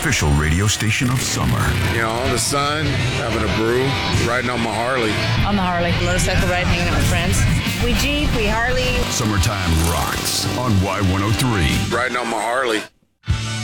official radio station of summer. You know, the sun, having a brew, riding on my Harley. On the Harley. Motorcycle ride, hanging out with friends. We Jeep, we Harley. Summertime rocks on Y103. Riding on my Harley.